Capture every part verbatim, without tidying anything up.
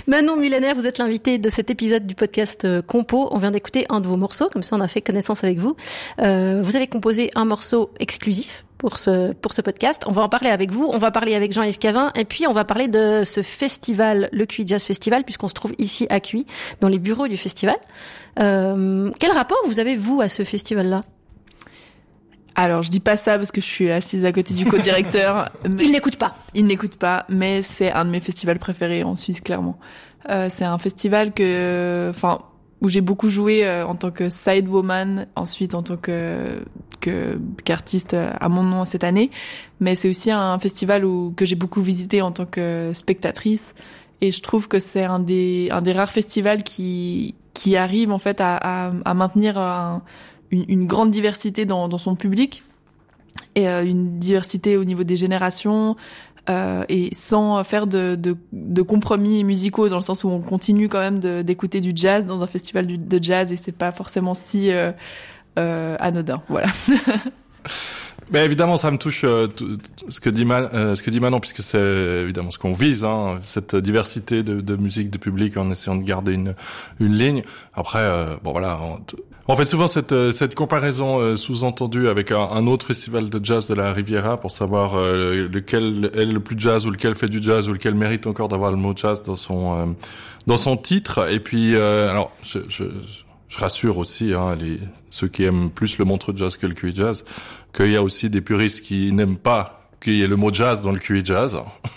Manon Mullaner, vous êtes l'invitée de cet épisode du podcast euh, Compo. On vient d'écouter un de vos morceaux, comme ça on a fait connaissance avec vous. Euh, vous avez composé un morceau exclusif pour ce pour ce podcast. On va en parler avec vous, on va parler avec Jean-Yves Cavin, et puis on va parler de ce festival, le Cuit Jazz Festival, puisqu'on se trouve ici à Cuit, dans les bureaux du festival. Euh, quel rapport vous avez, vous, à ce festival-là ? Alors, je dis pas ça parce que je suis assise à côté du co-directeur. Il n'écoute pas. Il n'écoute pas, mais c'est un de mes festivals préférés en Suisse, clairement. Euh, c'est un festival que, enfin, où j'ai beaucoup joué euh, en tant que sidewoman, ensuite en tant que, que qu'artiste à mon nom cette année. Mais c'est aussi un festival où que j'ai beaucoup visité en tant que spectatrice. Et je trouve que c'est un des un des rares festivals qui qui arrive en fait à à, à maintenir un Une, une grande diversité dans, dans son public et euh, une diversité au niveau des générations euh, et sans faire de, de, de compromis musicaux, dans le sens où on continue quand même de, d'écouter du jazz dans un festival du, de jazz, et c'est pas forcément si euh, euh, anodin. Voilà. Mais évidemment, ça me touche euh, tout, ce que dit Man, euh, ce que dit Manon, puisque c'est évidemment ce qu'on vise, hein, cette diversité de, de musique, de public, en essayant de garder une une ligne. Après, euh, bon voilà, on, on fait souvent cette cette comparaison euh, sous-entendue avec un, un autre festival de jazz de la Riviera pour savoir euh, lequel est le plus jazz, ou lequel fait du jazz, ou lequel mérite encore d'avoir le mot jazz dans son euh, dans son titre. Et puis, euh, alors, je, je, je Je rassure aussi hein, les ceux qui aiment plus le Montreux Jazz que le Q I Jazz, qu'il y a aussi des puristes qui n'aiment pas qu'il y ait le mot jazz dans le Q I Jazz.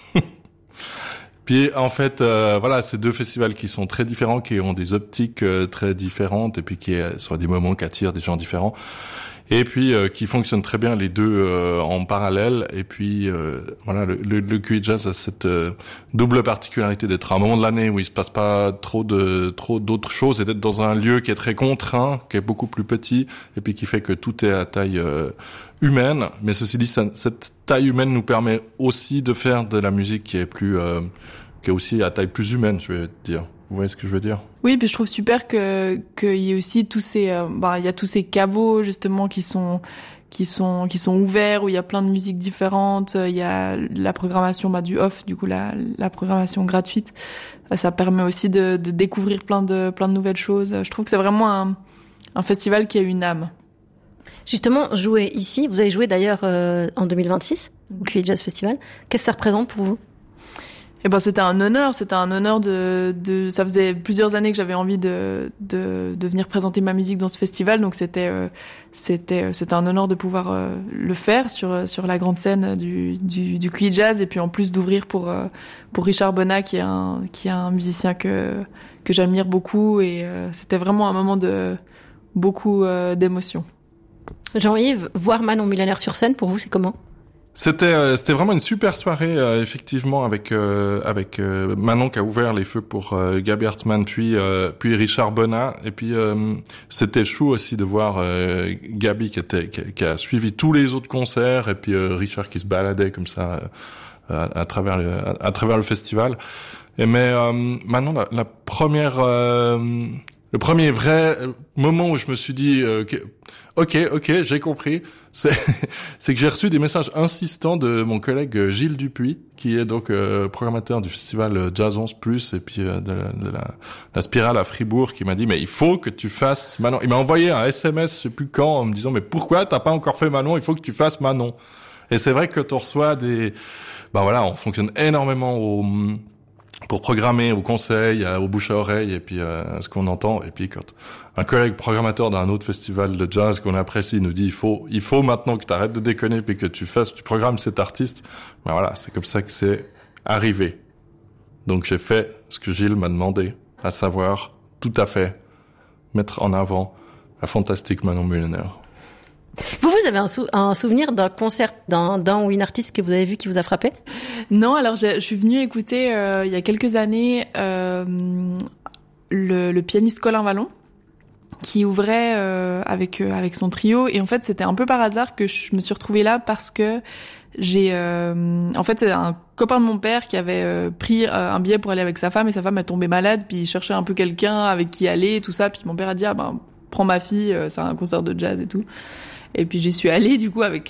Puis en fait, euh, voilà, c'est deux festivals qui sont très différents, qui ont des optiques euh, très différentes, et puis qui euh, sont des moments qui attirent des gens différents. Et puis euh, qui fonctionnent très bien les deux euh, en parallèle. Et puis euh, voilà, le, le, le Q I Jazz a cette euh, double particularité d'être un moment de l'année où il se passe pas trop de trop d'autres choses, et d'être dans un lieu qui est très contraint, qui est beaucoup plus petit, et puis qui fait que tout est à taille euh, humaine. Mais ceci dit, ça, cette taille humaine nous permet aussi de faire de la musique qui est plus euh, qui est aussi à taille plus humaine, je vais dire. Vous voyez ce que je veux dire? Oui, puis je trouve super que qu'il y ait aussi tous ces, euh, bah, il y a tous ces caveaux justement qui sont qui sont qui sont ouverts, où il y a plein de musiques différentes. Il y a la programmation bah, du off, du coup la la programmation gratuite. Ça permet aussi de, de découvrir plein de plein de nouvelles choses. Je trouve que c'est vraiment un un festival qui a une âme. Justement, jouer ici, vous avez joué d'ailleurs euh, en deux mille vingt-six au Q I Jazz Festival. Qu'est-ce que ça représente pour vous? Eh ben, c'était un honneur, c'était un honneur de, de, ça faisait plusieurs années que j'avais envie de, de, de venir présenter ma musique dans ce festival, donc c'était, euh, c'était, c'était un honneur de pouvoir euh, le faire sur, sur la grande scène du, du, du Q I Jazz, et puis en plus d'ouvrir pour, euh, pour Richard Bonnat, qui est un, qui est un musicien que, que j'admire beaucoup, et euh, c'était vraiment un moment de, beaucoup euh, d'émotion. Jean-Yves, voir Manon Mullaner sur scène, pour vous, c'est comment? C'était euh, c'était vraiment une super soirée euh, effectivement, avec euh, avec euh, Manon qui a ouvert les feux pour euh, Gabi Hartmann, puis euh, puis Richard Bonnat, et puis euh, c'était chou aussi de voir euh, Gabi qui était qui, qui a suivi tous les autres concerts, et puis euh, Richard qui se baladait comme ça euh, à, à travers le à, à travers le festival. Et mais euh, Manon, la, la première euh, le premier vrai moment où je me suis dit euh, okay, ok, ok, j'ai compris, c'est, c'est que j'ai reçu des messages insistants de mon collègue Gilles Dupuis, qui est donc euh, programmateur du festival Jazz onze plus, et puis euh, de, la, de la, la Spirale à Fribourg, qui m'a dit, mais il faut que tu fasses Manon. Il m'a envoyé un S M S, je sais plus quand, en me disant, mais pourquoi t'as pas encore fait Manon? Il faut que tu fasses Manon. Et c'est vrai que quand on reçoit des... Ben voilà, on fonctionne énormément au... pour programmer au conseil, au bouche à oreille, et puis euh, ce qu'on entend. Et puis quand un collègue programmateur d'un autre festival de jazz qu'on apprécie nous dit il faut il faut maintenant que tu arrêtes de déconner, puis que tu fasses tu programmes cet artiste, ben voilà, c'est comme ça que c'est arrivé. Donc j'ai fait ce que Gilles m'a demandé, à savoir tout à fait mettre en avant la fantastique Manon Mullaner. Vous, vous avez un, sou- un souvenir d'un concert d'un, d'un ou une artiste que vous avez vu qui vous a frappé? Non, alors je, je suis venue écouter euh, il y a quelques années euh, le, le pianiste Colin Vallon, qui ouvrait euh, avec euh, avec son trio, et en fait c'était un peu par hasard que je me suis retrouvée là, parce que j'ai euh, en fait c'est un copain de mon père qui avait euh, pris euh, un billet pour aller avec sa femme, et sa femme est tombée malade, puis il cherchait un peu quelqu'un avec qui aller et tout ça, puis mon père a dit ah ben prends ma fille, euh, c'est un concert de jazz et tout. Et puis j'y suis allée du coup avec